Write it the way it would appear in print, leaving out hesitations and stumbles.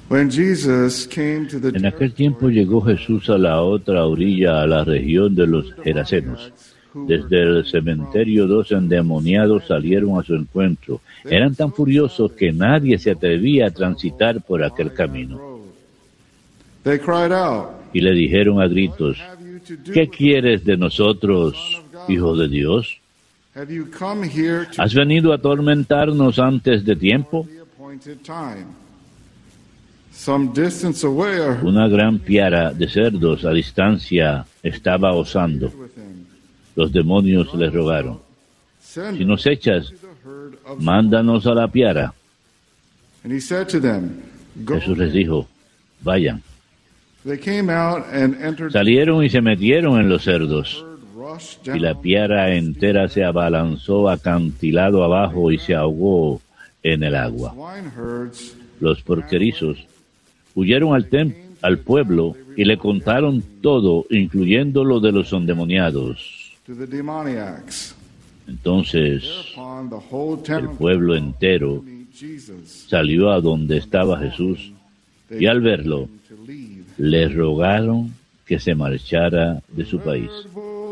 En aquel tiempo llegó Jesús a la otra orilla, a la región de los Gerasenos. Desde el cementerio 2 endemoniados salieron a su encuentro. Eran tan furiosos que nadie se atrevía a transitar por aquel camino. Y le dijeron a gritos: ¿qué quieres de nosotros, Hijo de Dios? ¿Has venido a atormentarnos antes de tiempo? Una gran piara de cerdos a distancia estaba osando. Los demonios le rogaron: si nos echas, mándanos a la piara. Jesús les dijo: vayan. Salieron y se metieron en los cerdos, y la piara entera se abalanzó acantilado abajo y se ahogó en el agua. Los porquerizos huyeron al pueblo y le contaron todo, incluyendo lo de los endemoniados. Entonces el pueblo entero salió a donde estaba Jesús, y al verlo le rogaron que se marchara de su país.